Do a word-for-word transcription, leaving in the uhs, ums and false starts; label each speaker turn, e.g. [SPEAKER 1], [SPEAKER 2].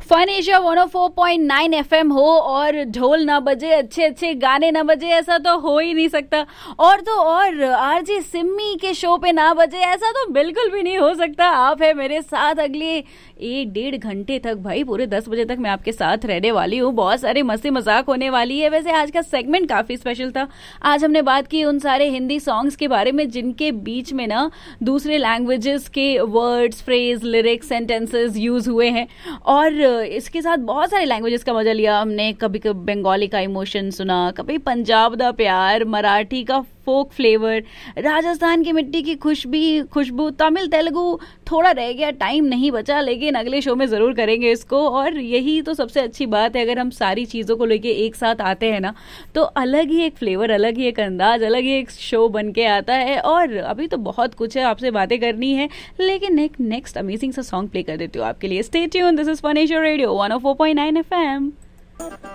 [SPEAKER 1] Fun Asia one O four point nine FM हो और ढोल ना बजे, अच्छे अच्छे गाने ना बजे, ऐसा तो हो ही नहीं सकता। और तो और आरजे सिम्मी के शो पे ना बजे, ऐसा तो बिल्कुल भी नहीं हो सकता। आप है मेरे साथ अगले एक डेढ़ घंटे तक, भाई पूरे दस बजे तक मैं आपके साथ रहने वाली हूँ। बहुत सारे मस्ती मजाक होने वाली है। वैसे आज का सेगमेंट काफी स्पेशल था। आज हमने बात की उन सारे हिंदी सॉन्ग्स के बारे में जिनके बीच में ना दूसरे लैंग्वेजेस के words, phrase, lyrics, sentences use हुए हैं। और इसके साथ बहुत सारे लैंग्वेजेस का मजा लिया हमने। कभी कभी बंगाली का इमोशन सुना, कभी पंजाब दा प्यार, मराठी का फोक फ्लेवर, राजस्थान की मिट्टी की खुशबू खुशबू तमिल तेलुगु थोड़ा रह गया, टाइम नहीं बचा, लेकिन अगले शो में जरूर करेंगे इसको। और यही तो सबसे अच्छी बात है, अगर हम सारी चीजों को लेके एक साथ आते हैं ना, तो अलग ही एक फ्लेवर, अलग ही एक अंदाज, अलग ही एक शो बन के आता है। और अभी तो बहुत कुछ है, आपसे बातें करनी है, लेकिन एक नेक्स्ट अमेजिंग सा सॉन्ग प्ले कर देती हूँ आपके लिए। Stay tune, this is fun Asia radio one O four point nine FM.